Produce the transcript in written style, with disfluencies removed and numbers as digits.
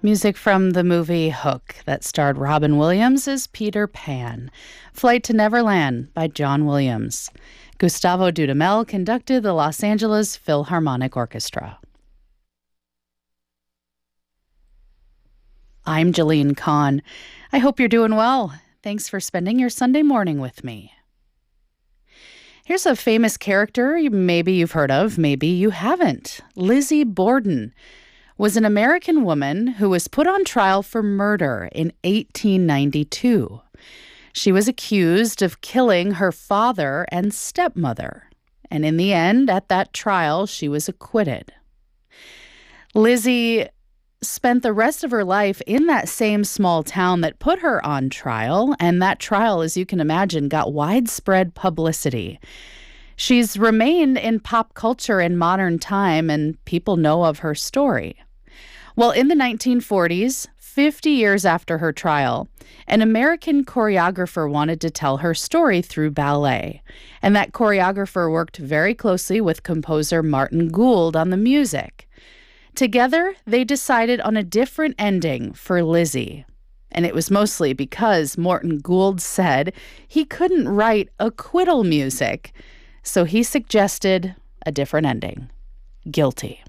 Music from the movie Hook that starred Robin Williams as Peter Pan. Flight to Neverland by John Williams. Gustavo Dudamel conducted the Los Angeles Philharmonic Orchestra. I'm Jeline Kahn. I hope you're doing well. Thanks for spending your Sunday morning with me. Here's a famous character maybe you've heard of, maybe you haven't. Lizzie Borden was an American woman who was put on trial for murder in 1892. She was accused of killing her father and stepmother, and in the end, at that trial, she was acquitted. Lizzie spent the rest of her life in that same small town that put her on trial, and that trial, as you can imagine, got widespread publicity. She's remained in pop culture in modern time, and people know of her story. Well, in the 1940s, 50 years after her trial, an American choreographer wanted to tell her story through ballet, and that choreographer worked very closely with composer Martin Gould on the music. Together, they decided on a different ending for Lizzie, and it was mostly because Martin Gould said he couldn't write acquittal music, so he suggested a different ending: guilty.